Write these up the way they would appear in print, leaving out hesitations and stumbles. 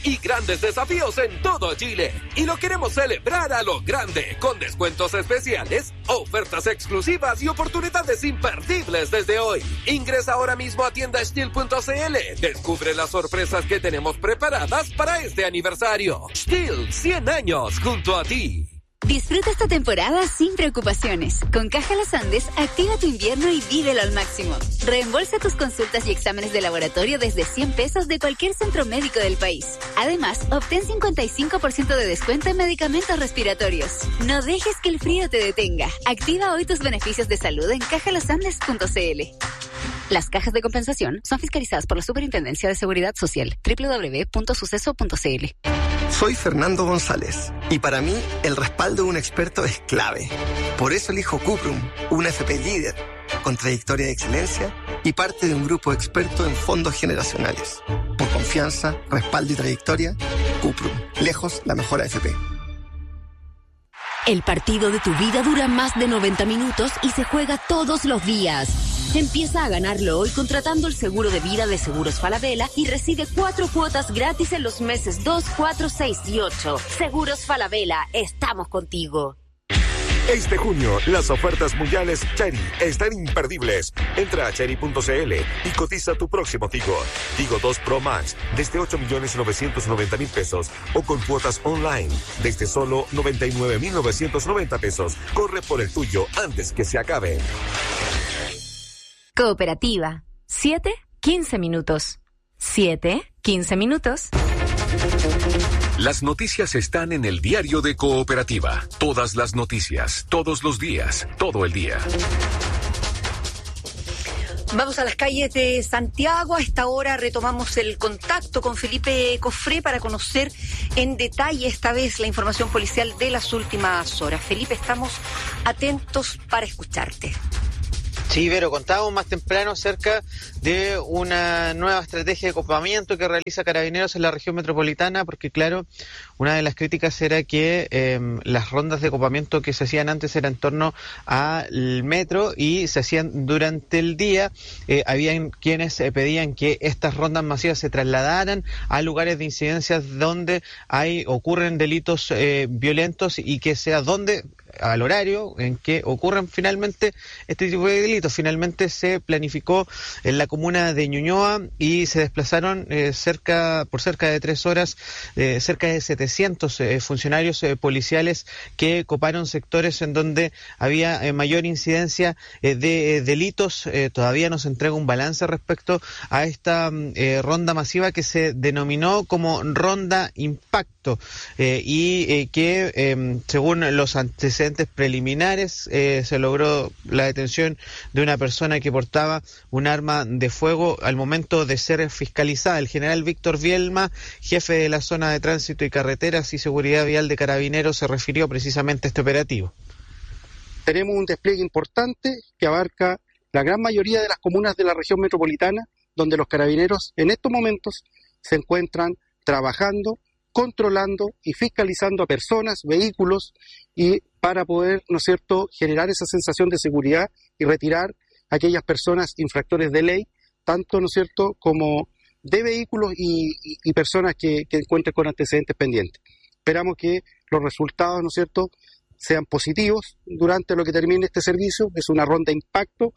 y grandes desafíos en todo Chile. Y lo queremos celebrar a lo grande, con descuentos especiales, ofertas exclusivas y oportunidades imperdibles desde hoy. Ingresa ahora mismo a tiendasteel.cl. Descubre las sorpresas que tenemos preparadas para este aniversario. Stihl, 100 años junto a ti. Disfruta esta temporada sin preocupaciones. Con Caja Los Andes, activa tu invierno y vívelo al máximo. Reembolsa tus consultas y exámenes de laboratorio desde 100 pesos de cualquier centro médico del país. Además, obtén 55% de descuento en medicamentos respiratorios. No dejes que el frío te detenga. Activa hoy tus beneficios de salud en cajalosandes.cl. Las cajas de compensación son fiscalizadas por la Superintendencia de Seguridad Social. www.suceso.cl. Soy Fernando González y para mí el respaldo de un experto es clave. Por eso elijo Cuprum, una FP líder, con trayectoria de excelencia y parte de un grupo experto en fondos generacionales. Por confianza, respaldo y trayectoria, Cuprum, lejos la mejor AFP. El partido de tu vida dura más de 90 minutos y se juega todos los días. Empieza a ganarlo hoy contratando el seguro de vida de Seguros Falabella y recibe 4 cuotas gratis en los meses 2, 4, 6 y 8. Seguros Falabella, estamos contigo. Este junio, las ofertas mundiales Chery están imperdibles. Entra a chery.cl y cotiza tu próximo Tigo. Tigo 2 Pro Max desde 8.990.000 pesos o con cuotas online desde solo 99.990 pesos. Corre por el tuyo antes que se acabe. Cooperativa. 7-15 minutos. 7-15 minutos. Las noticias están en el diario de Cooperativa. Todas las noticias, todos los días, todo el día. Vamos a las calles de Santiago. A esta hora retomamos el contacto con Felipe Cofré para conocer en detalle esta vez la información policial de las últimas horas. Felipe, estamos atentos para escucharte. Sí, Vero, contábamos más temprano acerca de una nueva estrategia de copamiento que realiza Carabineros en la región metropolitana, porque claro, una de las críticas era que las rondas de copamiento que se hacían antes eran en torno al metro y se hacían durante el día. Habían quienes pedían que estas rondas masivas se trasladaran a lugares de incidencias donde ocurren delitos violentos y que sea donde al horario en que ocurren finalmente este tipo de delitos. Finalmente se planificó en la comuna de Ñuñoa y se desplazaron por cerca de 3 horas cerca de 700 funcionarios policiales que coparon sectores en donde había mayor incidencia de delitos. Todavía no se entrega un balance respecto a esta ronda masiva que se denominó como Ronda Impacto y que según los antecedentes preliminares se logró la detención de una persona que portaba un arma de fuego al momento de ser fiscalizada. El general Víctor Bielma, jefe de la zona de tránsito y carreteras y seguridad vial de Carabineros, se refirió precisamente a este operativo. Tenemos un despliegue importante que abarca la gran mayoría de las comunas de la región metropolitana, donde los carabineros en estos momentos se encuentran trabajando, controlando y fiscalizando a personas, vehículos, y para poder, ¿no es cierto?, generar esa sensación de seguridad y retirar a aquellas personas infractores de ley, tanto, ¿no es cierto?, como de vehículos y personas que encuentren con antecedentes pendientes. Esperamos que los resultados, ¿no es cierto?, sean positivos durante lo que termine este servicio. Es una ronda impacto.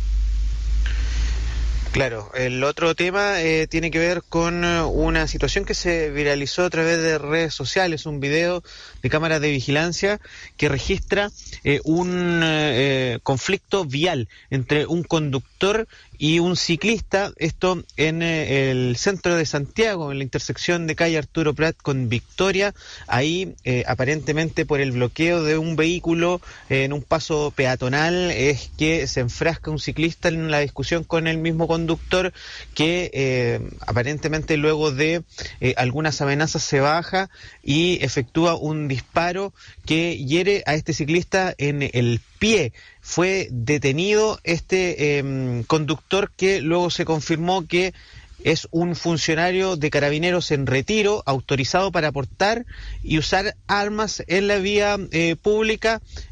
Claro, el otro tema tiene que ver con una situación que se viralizó a través de redes sociales, un video de cámaras de vigilancia que registra un conflicto vial entre un conductor y un ciclista, esto en el centro de Santiago, en la intersección de calle Arturo Prat con Victoria. Ahí aparentemente por el bloqueo de un vehículo en un paso peatonal es que se enfrasca un ciclista en la discusión con el mismo conductor que aparentemente luego de algunas amenazas se baja y efectúa un disparo que hiere a este ciclista en el pie. Fue detenido este conductor, que luego se confirmó que es un funcionario de Carabineros en retiro, autorizado para portar y usar armas en la vía pública,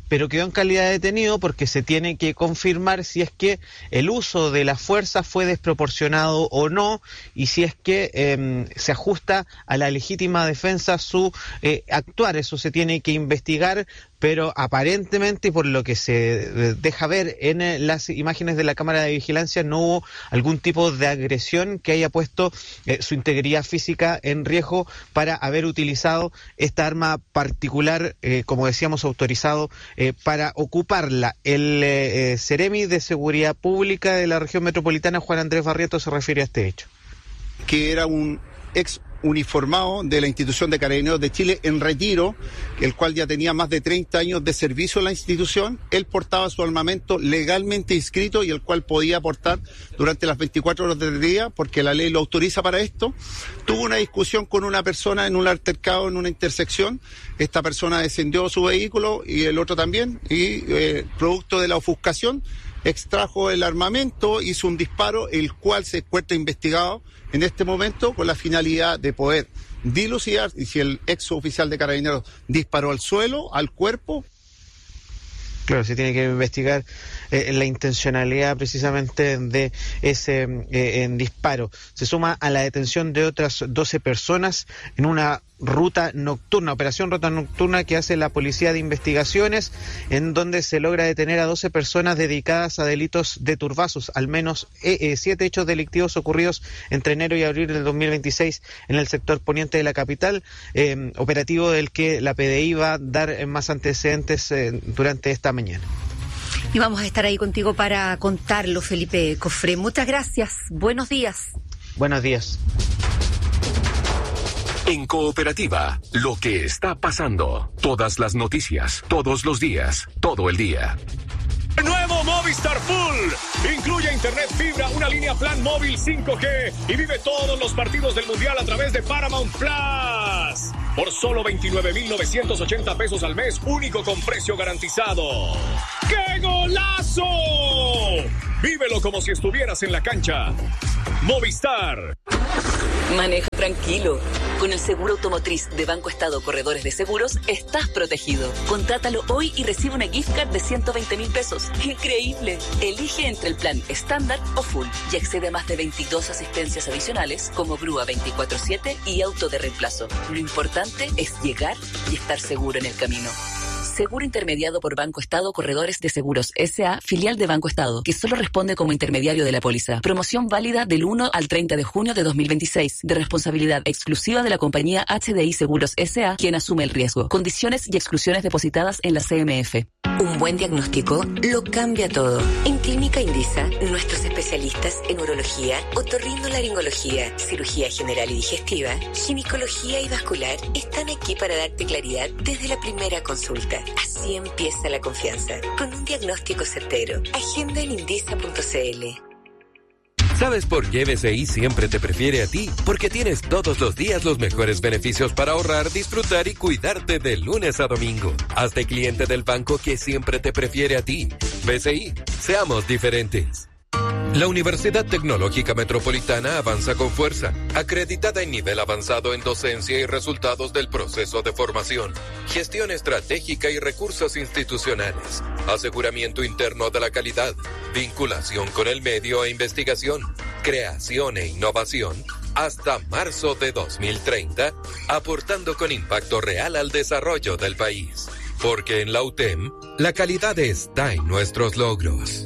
pero quedó en calidad de detenido porque se tiene que confirmar si es que el uso de la fuerza fue desproporcionado o no, y si es que se ajusta a la legítima defensa su actuar. Eso se tiene que investigar, pero aparentemente, por lo que se deja ver en las imágenes de la cámara de vigilancia, no hubo algún tipo de agresión que haya puesto su integridad física en riesgo para haber utilizado esta arma particular, como decíamos, autorizado para ocuparla. El Seremi de Seguridad Pública de la región metropolitana, Juan Andrés Barrientos, se refiere a este hecho. Que era un ex uniformado de la institución de Carabineros de Chile en retiro, el cual ya tenía más de 30 años de servicio en la institución. Él portaba su armamento legalmente inscrito y el cual podía portar durante las 24 horas del día, porque la ley lo autoriza para esto. Tuvo una discusión con una persona en un altercado en una intersección. Esta persona descendió su vehículo y el otro también, y producto de la ofuscación extrajo el armamento, hizo un disparo, el cual se encuentra investigado en este momento con la finalidad de poder dilucidar si el ex oficial de Carabineros disparó al suelo, al cuerpo. Claro, se tiene que investigar la intencionalidad precisamente de ese disparo. Se suma a la detención de otras 12 personas en una ruta nocturna, operación ruta nocturna que hace la Policía de Investigaciones, en donde se logra detener a 12 personas dedicadas a delitos de turbazos, al menos 7 hechos delictivos ocurridos entre enero y abril del 2026 en el sector poniente de la capital, operativo del que la PDI va a dar más antecedentes durante esta mañana. Y vamos a estar ahí contigo para contarlo, Felipe Cofré. Muchas gracias. Buenos días. Buenos días. En Cooperativa, lo que está pasando. Todas las noticias, todos los días, todo el día. Nuevo Movistar Full. Incluye internet fibra, una línea plan móvil 5G y vive todos los partidos del Mundial a través de Paramount Plus. Por solo 29,980 pesos al mes, único con precio garantizado. ¡Qué golazo! Vívelo como si estuvieras en la cancha. Movistar. Maneja tranquilo. Con el seguro automotriz de Banco Estado Corredores de Seguros, estás protegido. Contrátalo hoy y recibe una gift card de 120,000 pesos. ¡Increíble! Elige entre el plan estándar o full y accede a más de 22 asistencias adicionales como grúa 24/7 y auto de reemplazo. Lo importante es llegar y estar seguro en el camino. Seguro intermediado por Banco Estado Corredores de Seguros S.A., filial de Banco Estado, que solo responde como intermediario de la póliza. Promoción válida del 1 al 30 de junio de 2026, de responsabilidad exclusiva de la compañía HDI Seguros S.A., quien asume el riesgo. Condiciones y exclusiones depositadas en la CMF. Un buen diagnóstico lo cambia todo. En Clínica Indisa, nuestros especialistas en urología, otorrinolaringología, cirugía general y digestiva, ginecología y vascular están aquí para darte claridad desde la primera consulta. Así empieza la confianza, con un diagnóstico certero. Agenda en indisa.cl. ¿Sabes por qué BCI siempre te prefiere a ti? Porque tienes todos los días los mejores beneficios para ahorrar, disfrutar y cuidarte de lunes a domingo. Hazte cliente del banco que siempre te prefiere a ti. BCI, seamos diferentes. La Universidad Tecnológica Metropolitana avanza con fuerza, acreditada en nivel avanzado en docencia y resultados del proceso de formación, gestión estratégica y recursos institucionales, aseguramiento interno de la calidad, vinculación con el medio e investigación, creación e innovación, hasta marzo de 2030, aportando con impacto real al desarrollo del país. Porque en la UTEM, la calidad está en nuestros logros.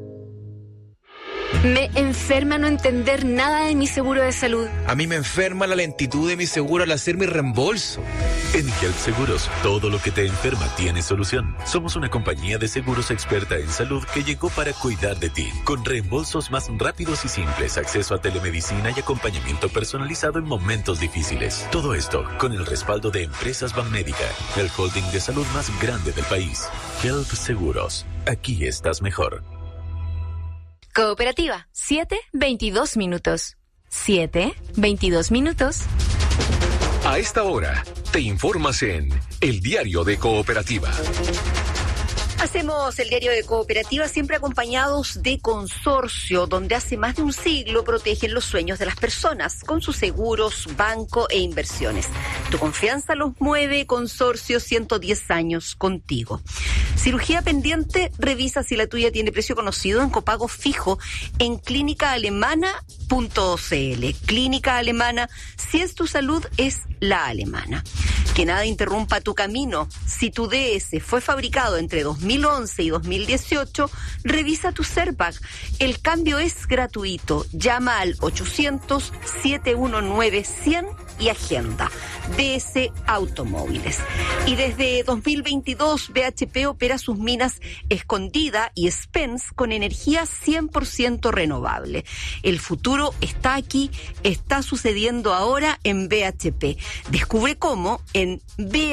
Me enferma no entender nada de mi seguro de salud. A mí me enferma la lentitud de mi seguro al hacer mi reembolso. En Help Seguros, todo lo que te enferma tiene solución. Somos una compañía de seguros experta en salud que llegó para cuidar de ti, con reembolsos más rápidos y simples, acceso a telemedicina y acompañamiento personalizado en momentos difíciles. Todo esto con el respaldo de Empresas Banmédica, el holding de salud más grande del país. Help Seguros, aquí estás mejor. Cooperativa, 7:22 minutos. 7:22 minutos. A esta hora, te informas en El Diario de Cooperativa. Hacemos el Diario de Cooperativa siempre acompañados de Consorcio, donde hace más de un siglo protegen los sueños de las personas con sus seguros, banco e inversiones. Tu confianza los mueve, Consorcio, 110 años contigo. Cirugía pendiente, revisa si la tuya tiene precio conocido en copago fijo en clínicaalemana.cl. Clínica Alemana, si es tu salud, es la alemana. Que nada interrumpa tu camino. Si tu DS fue fabricado entre 2011 y 2018, revisa tu Serpac. El cambio es gratuito. Llama al 800-719-100 y agenda. DS Automóviles. Y desde 2022, BHP opera sus minas Escondida y Spence con energía 100% renovable. El futuro está aquí, está sucediendo ahora en BHP. Descubre cómo en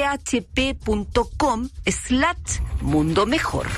bhp.com/mundo mejor.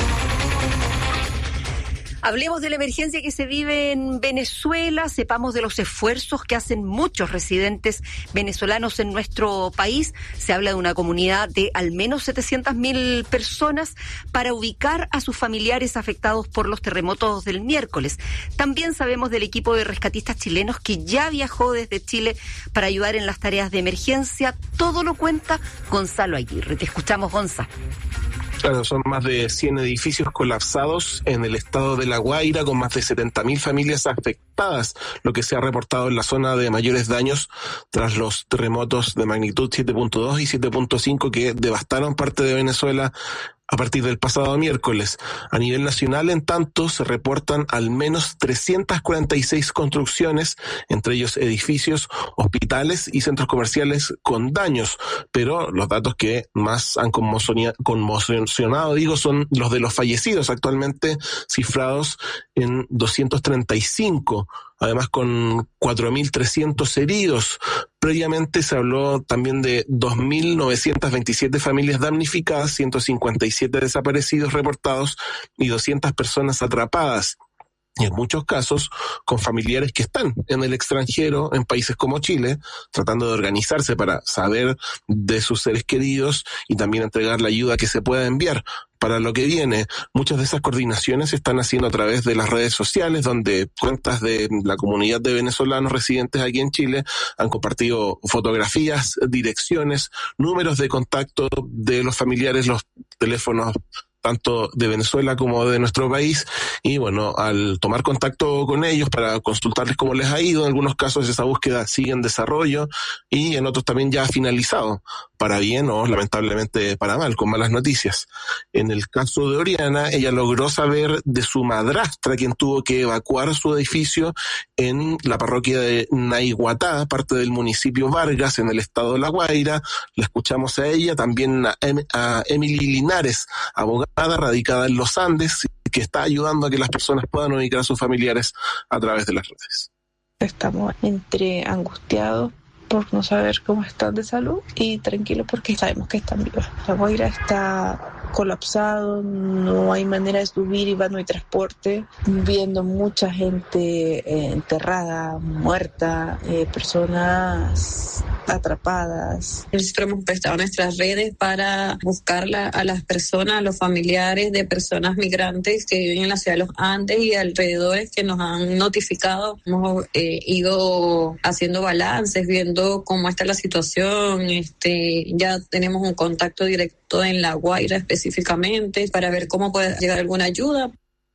Hablemos de la emergencia que se vive en Venezuela, sepamos de los esfuerzos que hacen muchos residentes venezolanos en nuestro país. Se habla de una comunidad de al menos 700.000 personas para ubicar a sus familiares afectados por los terremotos del miércoles. También sabemos del equipo de rescatistas chilenos que ya viajó desde Chile para ayudar en las tareas de emergencia. Todo lo cuenta Gonzalo Aguirre. Te escuchamos, Gonza. Claro, son más de 100 edificios colapsados en el estado de La Guaira, con más de 70.000 familias afectadas, lo que se ha reportado en la zona de mayores daños tras los terremotos de magnitud 7.2 y 7.5 que devastaron parte de Venezuela a partir del pasado miércoles. A nivel nacional, en tanto, se reportan al menos 346 construcciones, entre ellos edificios, hospitales y centros comerciales con daños. Pero los datos que más han conmocionado, son los de los fallecidos, actualmente cifrados en 235. Además, con 4.300 heridos. Previamente se habló también de 2.927 familias damnificadas, 157 desaparecidos reportados y 200 personas atrapadas. Y en muchos casos con familiares que están en el extranjero, en países como Chile, tratando de organizarse para saber de sus seres queridos y también entregar la ayuda que se pueda enviar para lo que viene. Muchas de esas coordinaciones se están haciendo a través de las redes sociales, donde cuentas de la comunidad de venezolanos residentes aquí en Chile han compartido fotografías, direcciones, números de contacto de los familiares, los teléfonos tanto de Venezuela como de nuestro país, y bueno, al tomar contacto con ellos para consultarles cómo les ha ido, en algunos casos esa búsqueda sigue en desarrollo y en otros también ya ha finalizado, para bien o lamentablemente para mal, con malas noticias. En el caso de Oriana, ella logró saber de su madrastra, quien tuvo que evacuar su edificio en la parroquia de Naiguatá, parte del municipio Vargas, en el estado de La Guaira. La escuchamos a ella, también a Emily Linares, abogada radicada en los Andes, que está ayudando a que las personas puedan ubicar a sus familiares a través de las redes. Estamos entre angustiados por no saber cómo están de salud y tranquilos porque sabemos que están vivos. La Guaira está colapsado, no hay manera de subir y no hay transporte, viendo mucha gente enterrada, muerta, personas atrapadas. Nosotros hemos prestado nuestras redes para buscar a las personas, a los familiares de personas migrantes que viven en la ciudad de los Andes y alrededores que nos han notificado. Hemos ido haciendo balances, viendo cómo está la situación. Ya tenemos un contacto directo en La Guaira específicamente para ver cómo puede llegar alguna ayuda.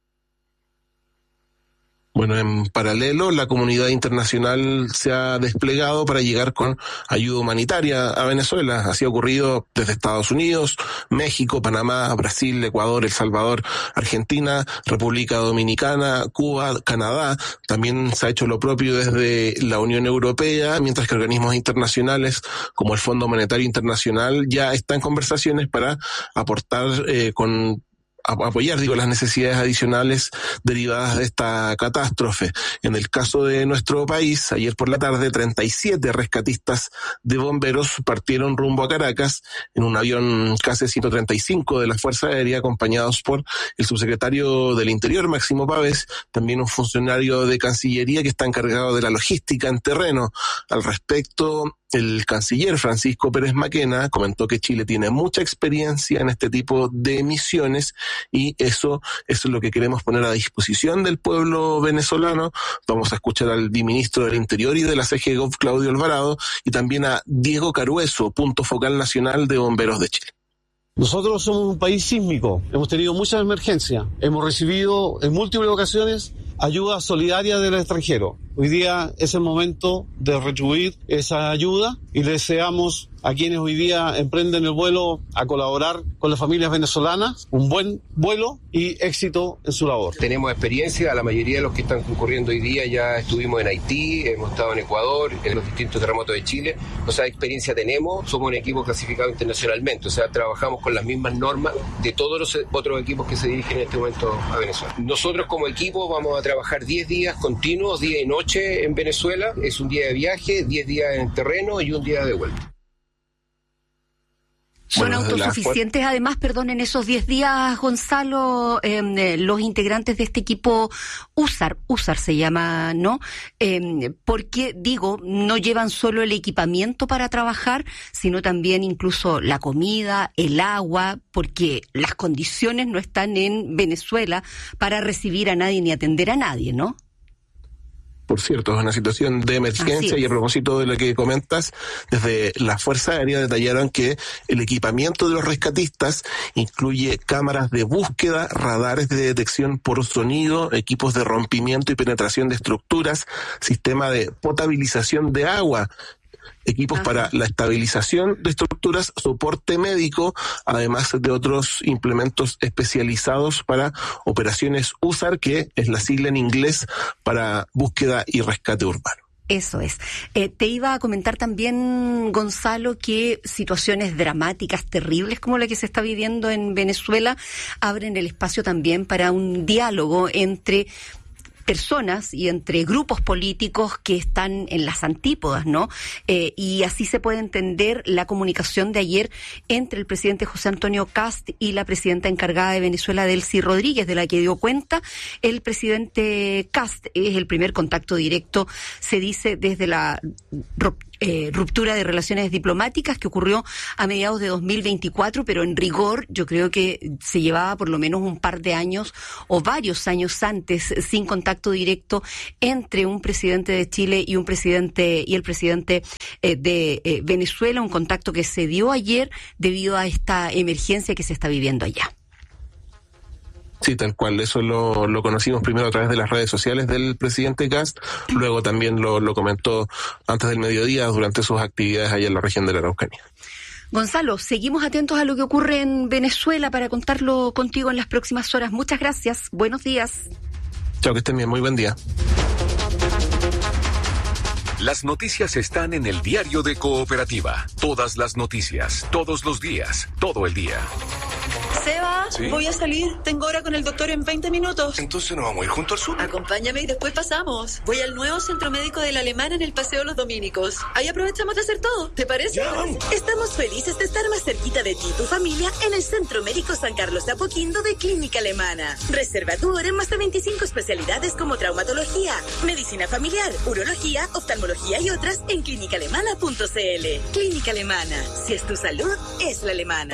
Bueno, en paralelo, la comunidad internacional se ha desplegado para llegar con ayuda humanitaria a Venezuela. Así ha ocurrido desde Estados Unidos, México, Panamá, Brasil, Ecuador, El Salvador, Argentina, República Dominicana, Cuba, Canadá. También se ha hecho lo propio desde la Unión Europea, mientras que organismos internacionales como el Fondo Monetario Internacional ya están en conversaciones para aportar apoyar las necesidades adicionales derivadas de esta catástrofe. En el caso de nuestro país, ayer por la tarde, 37 rescatistas de bomberos partieron rumbo a Caracas en un avión KC-135 de la Fuerza Aérea, acompañados por el subsecretario del Interior, Máximo Pavés, también un funcionario de Cancillería que está encargado de la logística en terreno. Al respecto, el canciller Francisco Pérez Maquena comentó que Chile tiene mucha experiencia en este tipo de misiones y eso es lo que queremos poner a disposición del pueblo venezolano. Vamos a escuchar al viceministro del Interior y de la CGGOV, Claudio Alvarado, y también a Diego Carueso, punto focal nacional de Bomberos de Chile. Nosotros somos un país sísmico, hemos tenido muchas emergencias, hemos recibido en múltiples ocasiones ayuda solidaria del extranjero. Hoy día es el momento de retribuir esa ayuda y le deseamos a quienes hoy día emprenden el vuelo a colaborar con las familias venezolanas un buen vuelo y éxito en su labor. Tenemos experiencia, la mayoría de los que están concurriendo hoy día ya estuvimos en Haití, hemos estado en Ecuador, en los distintos terremotos de Chile, o sea, experiencia tenemos, somos un equipo clasificado internacionalmente, o sea, trabajamos con las mismas normas de todos los otros equipos que se dirigen en este momento a Venezuela. Nosotros como equipo vamos a trabajar 10 días continuos, día y noche en Venezuela, es un día de viaje, 10 días en terreno y un día de vuelta. ¿Son autosuficientes además, en esos 10 días, Gonzalo, los integrantes de este equipo USAR se llama, ¿no? Porque, no llevan solo el equipamiento para trabajar, sino también incluso la comida, el agua, porque las condiciones no están en Venezuela para recibir a nadie ni atender a nadie, ¿no? Por cierto, es una situación de emergencia y a propósito de lo que comentas, desde la Fuerza Aérea detallaron que el equipamiento de los rescatistas incluye cámaras de búsqueda, radares de detección por sonido, equipos de rompimiento y penetración de estructuras, sistema de potabilización de agua, equipos para la estabilización de estructuras, soporte médico, además de otros implementos especializados para operaciones USAR, que es la sigla en inglés para búsqueda y rescate urbano. Eso es. Te iba a comentar también, Gonzalo, que situaciones dramáticas, terribles como la que se está viviendo en Venezuela, abren el espacio también para un diálogo entre personas y entre grupos políticos que están en las antípodas, ¿no? Y así se puede entender la comunicación de ayer entre el presidente José Antonio Kast y la presidenta encargada de Venezuela, Delcy Rodríguez, de la que dio cuenta el presidente Kast. Es el primer contacto directo, se dice, desde la ruptura de relaciones diplomáticas que ocurrió a mediados de 2024, pero en rigor yo creo que se llevaba por lo menos un par de años o varios años antes sin contacto directo entre un presidente de Chile y el presidente de Venezuela, un contacto que se dio ayer debido a esta emergencia que se está viviendo allá. Sí, tal cual. Eso lo conocimos primero a través de las redes sociales del presidente Kast, luego también lo comentó antes del mediodía durante sus actividades allá en la región de la Araucanía. Gonzalo, seguimos atentos a lo que ocurre en Venezuela para contarlo contigo en las próximas horas. Muchas gracias. Buenos días. Chao, que estén bien. Muy buen día. Las noticias están en el diario de Cooperativa. Todas las noticias, todos los días, todo el día. Seba, ¿Sí? Voy a salir. Tengo hora con el doctor en 20 minutos. Entonces nos vamos a ir junto al sur. Acompáñame y después pasamos. Voy al nuevo centro médico de la Alemana en el Paseo Los Dominicos. Ahí aprovechamos de hacer todo. ¿Te parece? Ya, vamos. Estamos felices de estar más cerquita de ti y tu familia en el Centro Médico San Carlos de Apoquindo de Clínica Alemana. Reserva tu hora en más de 25 especialidades como traumatología, medicina familiar, urología, oftalmología y otras en clínicaalemana.cl. Clínica Alemana. Si es tu salud, es la alemana.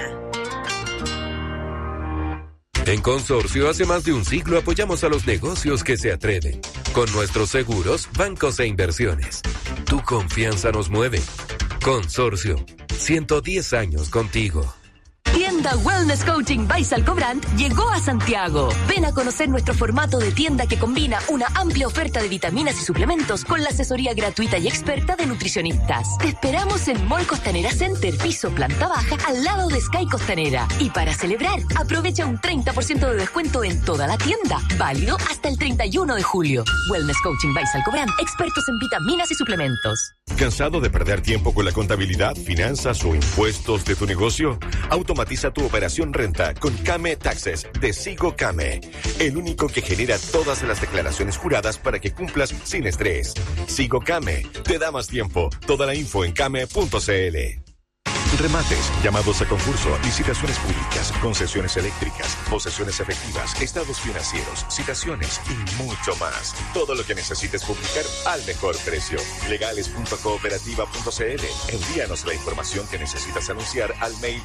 En Consorcio, hace más de un siglo apoyamos a los negocios que se atreven. Con nuestros seguros, bancos e inversiones. Tu confianza nos mueve. Consorcio, 110 años contigo. Tienda Wellness Coaching by Salcobrand llegó a Santiago. Ven a conocer nuestro formato de tienda que combina una amplia oferta de vitaminas y suplementos con la asesoría gratuita y experta de nutricionistas. Te esperamos en Mall Costanera Center, piso planta baja, al lado de Sky Costanera. Y para celebrar, aprovecha un 30% de descuento en toda la tienda. Válido hasta el 31 de julio. Wellness Coaching by Salcobrand, expertos en vitaminas y suplementos. ¿Cansado de perder tiempo con la contabilidad, finanzas o impuestos de tu negocio? Automatiza tu operación renta con Kame Taxes de Sigo Kame, el único que genera todas las declaraciones juradas para que cumplas sin estrés. Sigo Kame te da más tiempo. Toda la info en kame.cl. Remates, llamados a concurso, licitaciones públicas, concesiones eléctricas, posesiones efectivas, estados financieros, citaciones y mucho más. Todo lo que necesites publicar al mejor precio. Legales.cooperativa.cl. Envíanos la información que necesitas anunciar al mail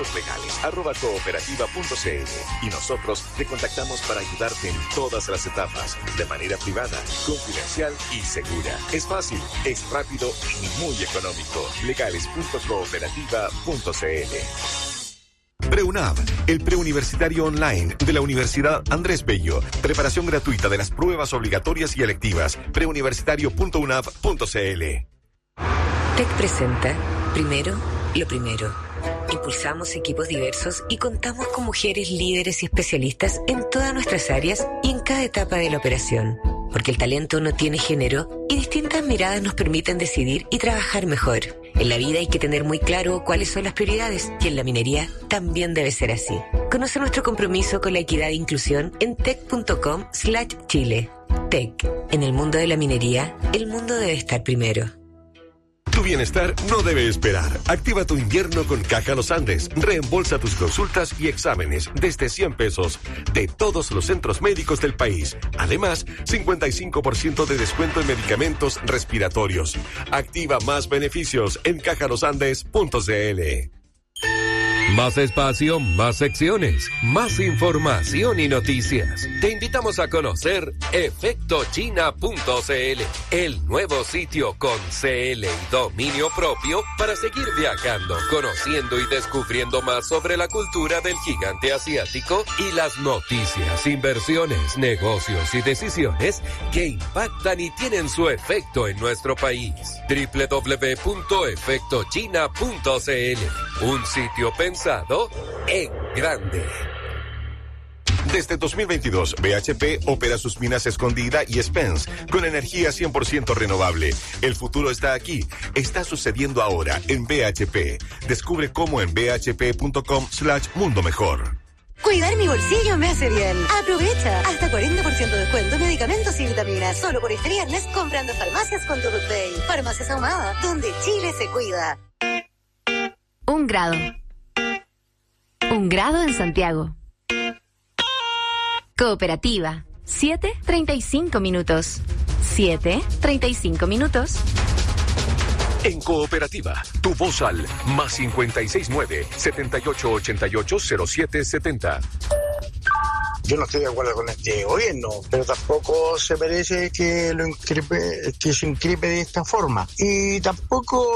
avisoslegales@cooperativa.cl y nosotros te contactamos para ayudarte en todas las etapas, de manera privada, confidencial y segura. Es fácil, es rápido y muy económico. Legales.cooperativa.cl. PreUNAV, el preuniversitario online de la Universidad Andrés Bello. Preparación gratuita de las pruebas obligatorias y electivas. preuniversitario.unav.cl. TEC presenta Primero, lo primero. Impulsamos equipos diversos y contamos con mujeres líderes y especialistas en todas nuestras áreas y en cada etapa de la operación. Porque el talento no tiene género y distintas miradas nos permiten decidir y trabajar mejor. En la vida hay que tener muy claro cuáles son las prioridades y en la minería también debe ser así. Conoce nuestro compromiso con la equidad e inclusión en tec.com/Chile. TEC. En el mundo de la minería, el mundo debe estar primero. Tu bienestar no debe esperar. Activa tu invierno con Caja Los Andes. Reembolsa tus consultas y exámenes desde 100 pesos de todos los centros médicos del país. Además, 55% de descuento en medicamentos respiratorios. Activa más beneficios en cajalosandes.cl. Más espacio, más secciones, más información y noticias. Te invitamos a conocer efectochina.cl, el nuevo sitio con CL y dominio propio para seguir viajando, conociendo y descubriendo más sobre la cultura del gigante asiático y las noticias, inversiones, negocios y decisiones que impactan y tienen su efecto en nuestro país. www.efectochina.cl, un sitio pensado en grande. Desde 2022, BHP opera sus minas Escondida y Spence con energía 100% renovable. El futuro está aquí. Está sucediendo ahora en BHP. Descubre cómo en bhp.com/mundo mejor. Cuidar mi bolsillo me hace bien. Aprovecha hasta 40% de descuento en medicamentos y vitaminas. Solo por este viernes comprando farmacias con tu Day. Farmacias Ahumada, donde Chile se cuida. 1 grado. 1 grado en Santiago. Cooperativa. 7:35 minutos. 7:35 minutos. En Cooperativa, tu voz al +569 78880770. Yo no estoy de acuerdo con este gobierno, pero tampoco se merece que se increpe de esta forma. Y tampoco